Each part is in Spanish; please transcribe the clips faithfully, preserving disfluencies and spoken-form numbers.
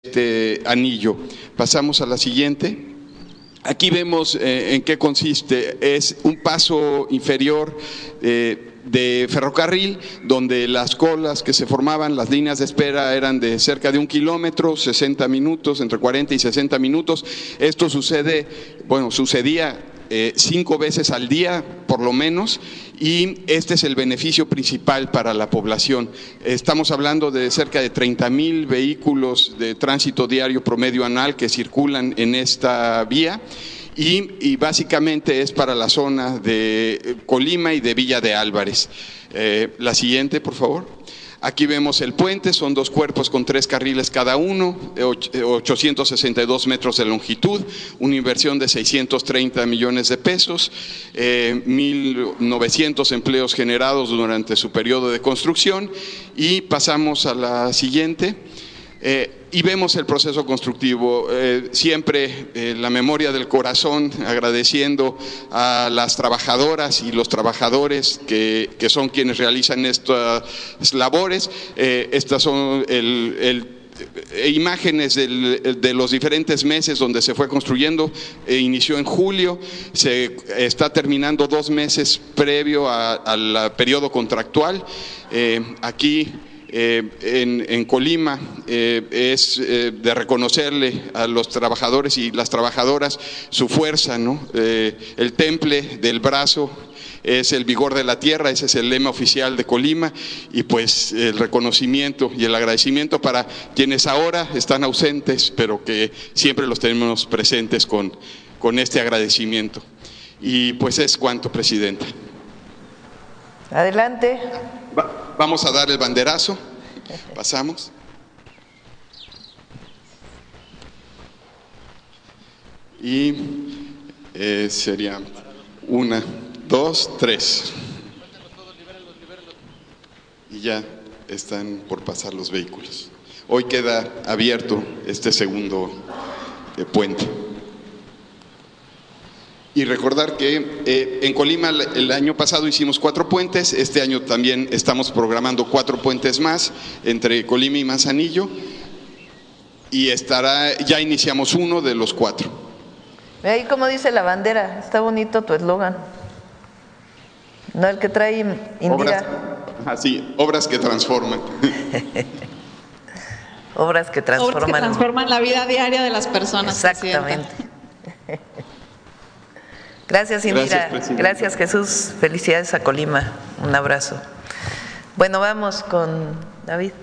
este anillo. Pasamos a la siguiente. Aquí vemos eh, en qué consiste. Es un paso inferior eh, de ferrocarril, donde las colas que se formaban, las líneas de espera eran de cerca de un kilómetro, sesenta minutos, entre cuarenta y sesenta minutos. Esto sucede, bueno, sucedía eh, cinco veces al día, por lo menos, y este es el beneficio principal para la población. Estamos hablando de cerca de treinta mil vehículos de tránsito diario promedio anual que circulan en esta vía. Y, y básicamente es para la zona de Colima y de Villa de Álvarez. Eh, la siguiente, por favor. Aquí vemos el puente, son dos cuerpos con tres carriles cada uno, ochocientos sesenta y dos metros de longitud, una inversión de seiscientos treinta millones de pesos, eh, mil novecientos empleos generados durante su periodo de construcción. Y pasamos a la siguiente. Eh, y vemos el proceso constructivo, eh, siempre eh, la memoria del corazón, agradeciendo a las trabajadoras y los trabajadores que, que son quienes realizan estas labores. Eh, estas son el, el imágenes del, de los diferentes meses donde se fue construyendo. Eh, inició en julio, se está terminando dos meses previo a, al periodo contractual. Eh, aquí Eh, en, en Colima eh, es eh, de reconocerle a los trabajadores y las trabajadoras su fuerza, ¿no? Eh, el temple del brazo es el vigor de la tierra, ese es el lema oficial de Colima, y pues el reconocimiento y el agradecimiento para quienes ahora están ausentes, pero que siempre los tenemos presentes con, con este agradecimiento. Y pues es cuanto, Presidenta. Adelante. Va. Vamos a dar el banderazo. Pasamos. Y eh, sería una, dos, tres. Y ya están por pasar los vehículos. Hoy queda abierto este segundo eh, puente. Y recordar que eh, en Colima el año pasado hicimos cuatro puentes, este año también estamos programando cuatro puentes más entre Colima y Manzanillo, y estará, ya iniciamos uno de los cuatro. Ahí como dice la bandera, está bonito tu eslogan, no el que trae Indira. Obras, así, obras que transforman. Obras que transforman. Obras que transforman la vida diaria de las personas. Exactamente. Gracias, Indira. Gracias, Gracias, Jesús. Felicidades a Colima. Un abrazo. Bueno, vamos con David.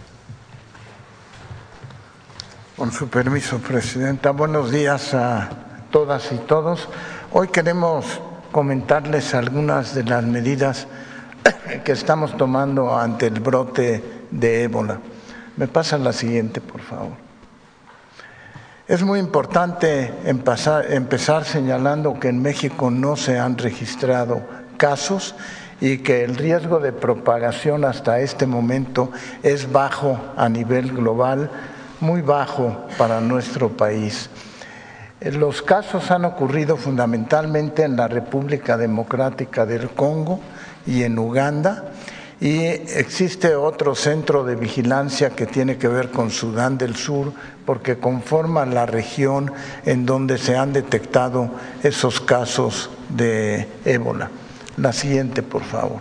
Con su permiso, Presidenta. Buenos días a todas y todos. Hoy queremos comentarles algunas de las medidas que estamos tomando ante el brote de ébola. Me pasan la siguiente, por favor. Es muy importante empezar, empezar señalando que en México no se han registrado casos y que el riesgo de propagación hasta este momento es bajo a nivel global, muy bajo para nuestro país. Los casos han ocurrido fundamentalmente en la República Democrática del Congo y en Uganda, y existe otro centro de vigilancia que tiene que ver con Sudán del Sur, porque conforma la región en donde se han detectado esos casos de ébola. La siguiente, por favor.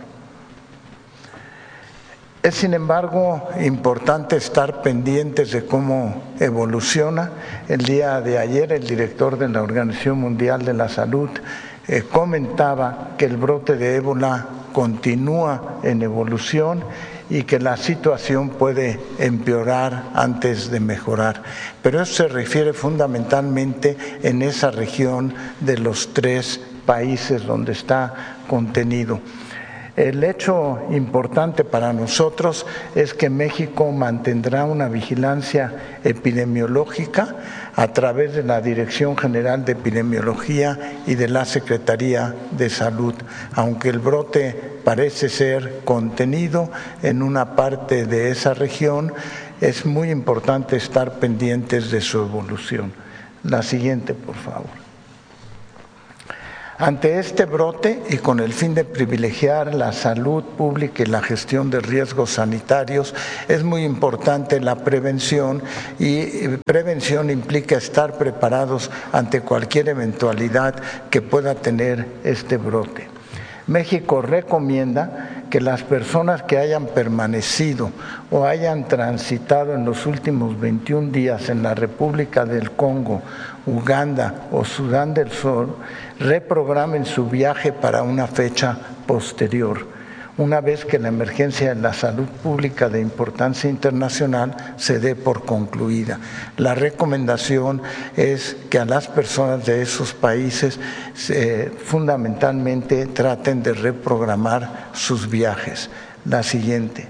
Es, sin embargo, importante estar pendientes de cómo evoluciona. El día de ayer, el director de la Organización Mundial de la Salud eh, comentaba que el brote de ébola continúa en evolución y que la situación puede empeorar antes de mejorar. Pero eso se refiere fundamentalmente en esa región de los tres países donde está contenido. El hecho importante para nosotros es que México mantendrá una vigilancia epidemiológica a través de la Dirección General de Epidemiología y de la Secretaría de Salud. Aunque el brote parece ser contenido en una parte de esa región, es muy importante estar pendientes de su evolución. La siguiente, por favor. Ante este brote y con el fin de privilegiar la salud pública y la gestión de riesgos sanitarios, es muy importante la prevención, y prevención implica estar preparados ante cualquier eventualidad que pueda tener este brote. México recomienda que las personas que hayan permanecido o hayan transitado en los últimos veintiún días en la República del Congo, Uganda o Sudán del Sur reprogramen su viaje para una fecha posterior, una vez que la emergencia en la salud pública de importancia internacional se dé por concluida. La recomendación es que a las personas de esos países eh, fundamentalmente traten de reprogramar sus viajes. La siguiente.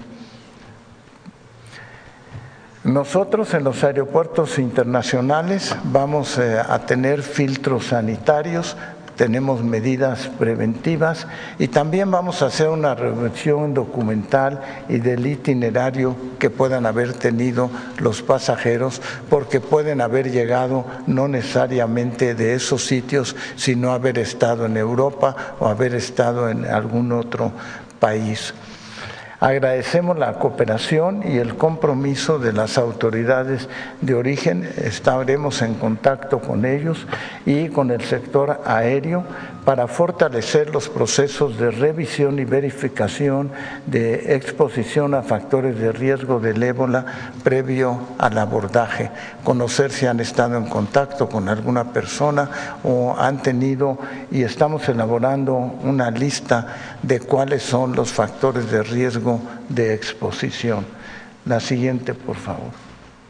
Nosotros en los aeropuertos internacionales vamos eh, a tener filtros sanitarios, tenemos medidas preventivas y también vamos a hacer una revisión documental y del itinerario que puedan haber tenido los pasajeros, porque pueden haber llegado no necesariamente de esos sitios, sino haber estado en Europa o haber estado en algún otro país. Agradecemos la cooperación y el compromiso de las autoridades de origen. Estaremos en contacto con ellos y con el sector aéreo para fortalecer los procesos de revisión y verificación de exposición a factores de riesgo del ébola previo al abordaje, conocer si han estado en contacto con alguna persona o han tenido, y estamos elaborando una lista de cuáles son los factores de riesgo de exposición. La siguiente, por favor.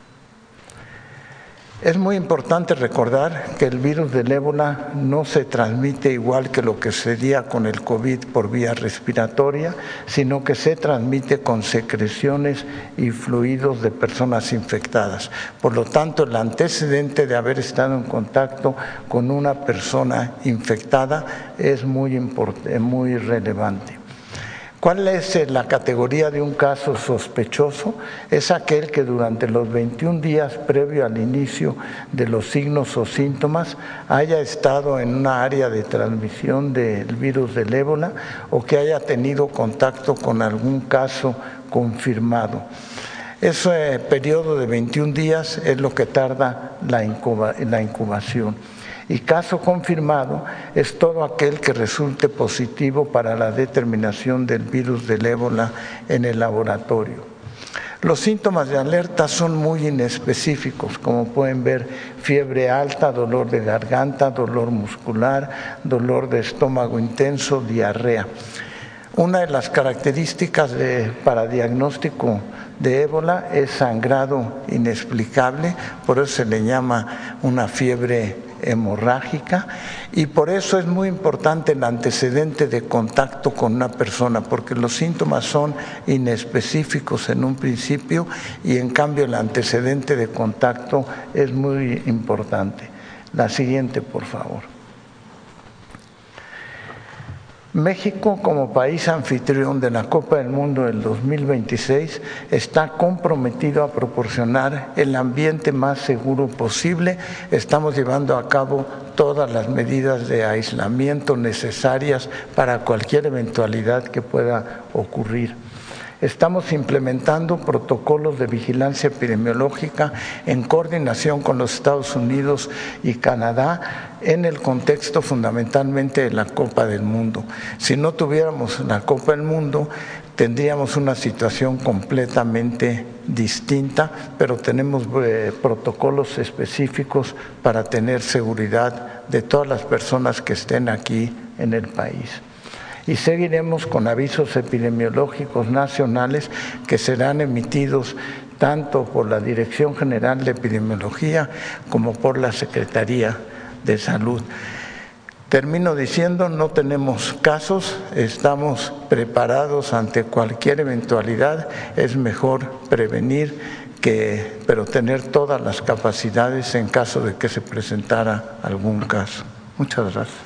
Es muy importante recordar que el virus del ébola no se transmite igual que lo que sucedía con el COVID por vía respiratoria, sino que se transmite con secreciones y fluidos de personas infectadas. Por lo tanto, el antecedente de haber estado en contacto con una persona infectada es muy importante, muy relevante. ¿Cuál es la categoría de un caso sospechoso? Es aquel que durante los veintiún días previo al inicio de los signos o síntomas haya estado en una área de transmisión del virus del ébola o que haya tenido contacto con algún caso confirmado. Ese periodo de veintiún días es lo que tarda la, incuba, la incubación. Y caso confirmado es todo aquel que resulte positivo para la determinación del virus del ébola en el laboratorio. Los síntomas de alerta son muy inespecíficos, como pueden ver: fiebre alta, dolor de garganta, dolor muscular, dolor de estómago intenso, diarrea. Una de las características de, para diagnóstico de ébola es sangrado inexplicable, por eso se le llama una fiebre hemorrágica, y por eso es muy importante el antecedente de contacto con una persona, porque los síntomas son inespecíficos en un principio y en cambio el antecedente de contacto es muy importante. La siguiente, por favor. México, como país anfitrión de la Copa del Mundo del dos mil veintiséis, está comprometido a proporcionar el ambiente más seguro posible. Estamos llevando a cabo todas las medidas de aislamiento necesarias para cualquier eventualidad que pueda ocurrir. Estamos implementando protocolos de vigilancia epidemiológica en coordinación con los Estados Unidos y Canadá en el contexto fundamentalmente de la Copa del Mundo. Si no tuviéramos la Copa del Mundo, tendríamos una situación completamente distinta, pero tenemos eh, protocolos específicos para tener seguridad de todas las personas que estén aquí en el país. Y seguiremos con avisos epidemiológicos nacionales que serán emitidos tanto por la Dirección General de Epidemiología como por la Secretaría de Salud. Termino diciendo, no tenemos casos, estamos preparados ante cualquier eventualidad. Es mejor prevenir que, pero tener todas las capacidades en caso de que se presentara algún caso. Muchas gracias.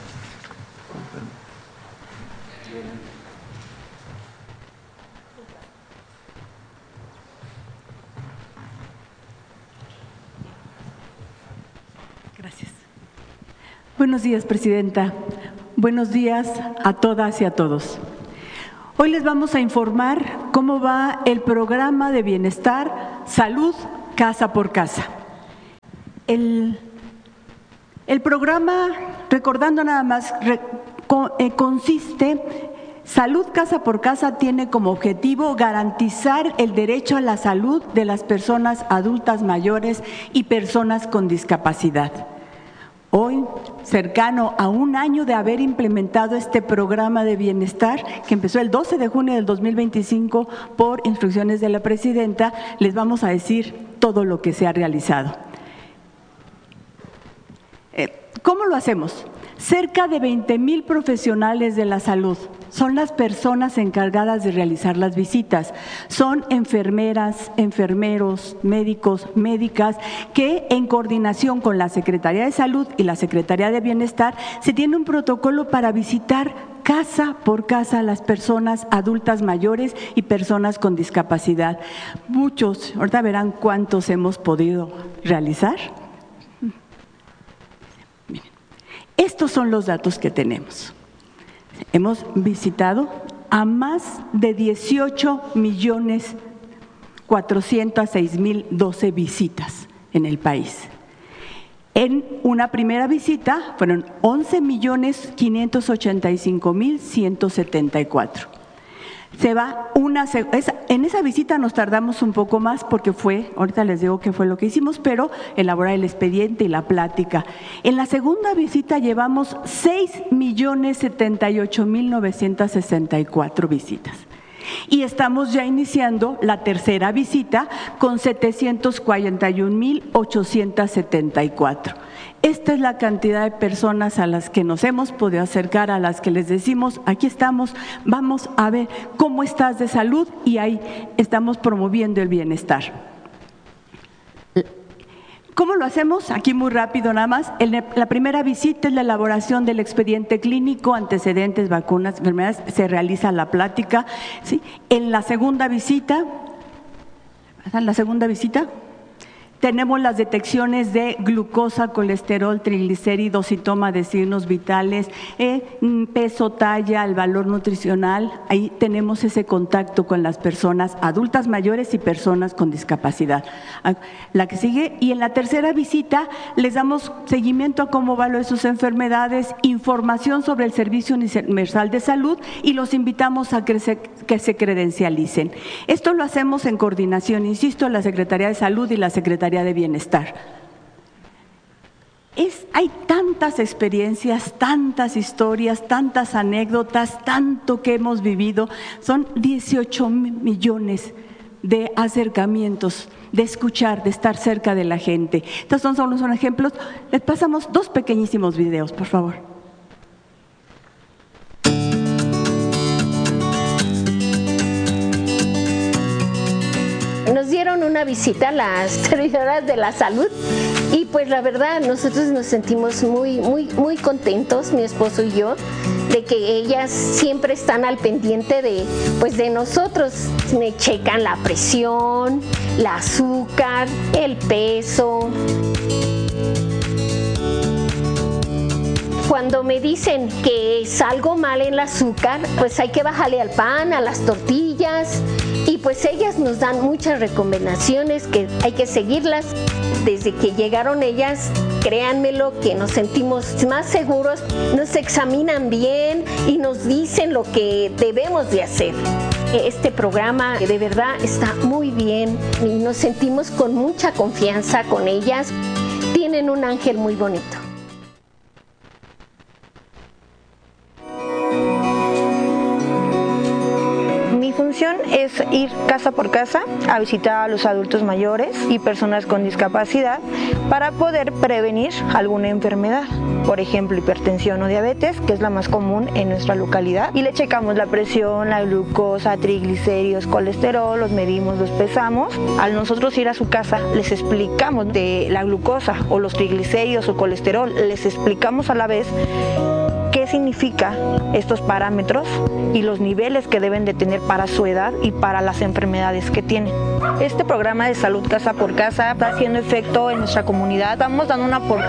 Buenos días, Presidenta. Buenos días a todas y a todos. Hoy les vamos a informar cómo va el programa de bienestar, salud, casa por casa. El, el programa, recordando nada más, re, con, eh, consiste, Salud Casa por Casa tiene como objetivo garantizar el derecho a la salud de las personas adultas mayores y personas con discapacidad. Hoy, cercano a un año de haber implementado este programa de bienestar, que empezó el doce de junio del dos mil veinticinco por instrucciones de la presidenta, les vamos a decir todo lo que se ha realizado. ¿Cómo lo hacemos? Cerca de veinte mil profesionales de la salud son las personas encargadas de realizar las visitas. Son enfermeras, enfermeros, médicos, médicas, que en coordinación con la Secretaría de Salud y la Secretaría de Bienestar se tiene un protocolo para visitar casa por casa a las personas adultas mayores y personas con discapacidad. Muchos, ahorita verán cuántos hemos podido realizar. Estos son los datos que tenemos. Hemos visitado a más de dieciocho millones cuatrocientos seis mil doce visitas en el país. En una primera visita fueron once millones quinientos ochenta y cinco mil ciento setenta y cuatro. Se va una, en esa visita nos tardamos un poco más porque fue, ahorita les digo qué fue lo que hicimos, pero elaborar el expediente y la plática. En la segunda visita llevamos seis millones setenta y ocho mil novecientos sesenta y cuatro visitas. Y estamos ya iniciando la tercera visita con setecientos cuarenta y un mil ochocientos setenta y cuatro. Esta es la cantidad de personas a las que nos hemos podido acercar, a las que les decimos, aquí estamos, vamos a ver cómo estás de salud, y ahí estamos promoviendo el bienestar. ¿Cómo lo hacemos? Aquí muy rápido nada más. La primera visita es la elaboración del expediente clínico, antecedentes, vacunas, enfermedades, se realiza la plática. ¿Sí? En la segunda visita, ¿en la segunda visita? Tenemos las detecciones de glucosa, colesterol, triglicéridos y toma de signos vitales, eh, peso, talla, el valor nutricional. Ahí tenemos ese contacto con las personas adultas mayores y personas con discapacidad. La que sigue, y en la tercera visita les damos seguimiento a cómo va lo de sus enfermedades, información sobre el Servicio Universal de Salud, y los invitamos a que se, que se credencialicen. Esto lo hacemos en coordinación, insisto, la Secretaría de Salud y la Secretaría de Bienestar. Es, hay tantas experiencias, tantas historias, tantas anécdotas, tanto que hemos vivido. Son dieciocho millones de acercamientos, de escuchar, de estar cerca de la gente. Estos son solo son ejemplos. Les pasamos dos pequeñísimos videos, por favor. Nos dieron una visita a las servidoras de la salud y pues la verdad nosotros nos sentimos muy, muy, muy contentos, mi esposo y yo, de que ellas siempre están al pendiente de, pues de nosotros. Me checan la presión, el azúcar, el peso. Cuando me dicen que es algo mal en el azúcar, pues hay que bajarle al pan, a las tortillas, y pues ellas nos dan muchas recomendaciones que hay que seguirlas. Desde que llegaron ellas, créanmelo que nos sentimos más seguros, nos examinan bien y nos dicen lo que debemos de hacer. Este programa de verdad está muy bien y nos sentimos con mucha confianza con ellas. Tienen un ángel muy bonito. Mi función es ir casa por casa a visitar a los adultos mayores y personas con discapacidad para poder prevenir alguna enfermedad, por ejemplo hipertensión o diabetes, que es la más común en nuestra localidad, y le checamos la presión, la glucosa, triglicéridos, colesterol, los medimos, los pesamos. Al nosotros ir a su casa les explicamos de la glucosa o los triglicéridos o colesterol, les explicamos a la vez qué significa estos parámetros y los niveles que deben de tener para su edad y para las enfermedades que tienen. Este programa de salud casa por casa está haciendo efecto en nuestra comunidad. Estamos dando una oportunidad